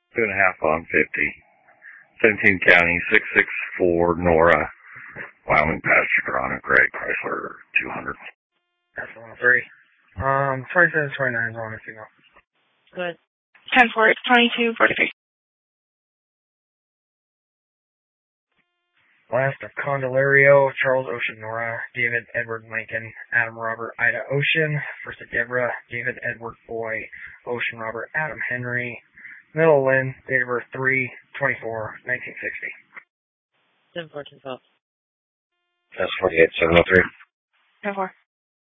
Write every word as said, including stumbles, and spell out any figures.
Two and a half on fifty. seventeen County, six six four Nora, Wyoming Pasture Corona, Greg Chrysler, two hundred. That's one oh three. Um, twenty-seven twenty-nine is on if you know. Good. ten four, twenty-two forty-three. Last of Condelario, Charles Ocean Nora, David Edward Lincoln, Adam Robert Ida Ocean, First of Deborah, David Edward Boy, Ocean Robert Adam Henry, Middle Lynn, date of birth three twenty-four nineteen sixty. ten four, ten twelve. That's forty-eight seven oh three. ten four.